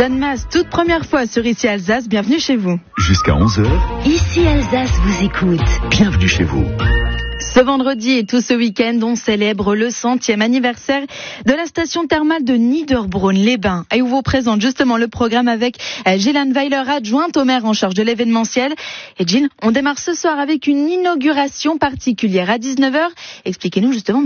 Jeanne Mas, toute première fois sur Ici Alsace, bienvenue chez vous. Jusqu'à 11h. Ici Alsace vous écoute. Bienvenue chez vous. Ce vendredi et tout ce week-end, on célèbre le 100e anniversaire de la station thermale de Niederbronn-les-Bains. Et où vous présente justement le programme avec Gillian Weiler, adjointe au maire en charge de l'événementiel. Et Jill, on démarre ce soir avec une inauguration particulière à 19h. Expliquez-nous justement